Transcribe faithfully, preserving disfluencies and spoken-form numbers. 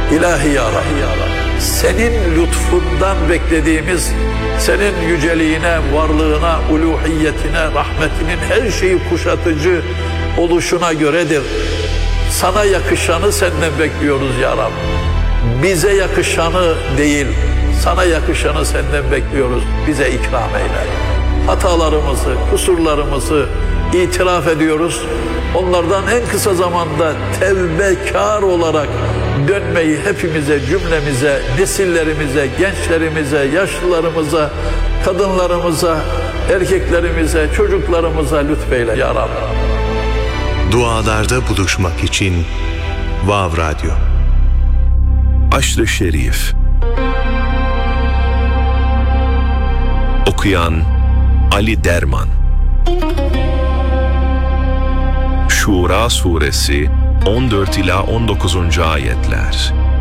İlahi ya Rabbi, senin lütfundan beklediğimiz, senin yüceliğine, varlığına, uluhiyetine, rahmetinin her şeyi kuşatıcı oluşuna göredir. Sana yakışanı senden bekliyoruz ya Rabbi. Bize yakışanı değil, sana yakışanı senden bekliyoruz. Bize ikram eyle. Hatalarımızı, kusurlarımızı itiraf ediyoruz. Onlardan en kısa zamanda tevbekar olarak dönmeyi hepimize, cümlemize, nesillerimize, gençlerimize, yaşlılarımıza, kadınlarımıza, erkeklerimize, çocuklarımıza lütfeyle ya Rabbi. Dualarda buluşmak için Vav Radyo. Aşr-ı Şerif. Okuyan Ali Derman. Şura Suresi on dört ila on dokuzuncu ayetler.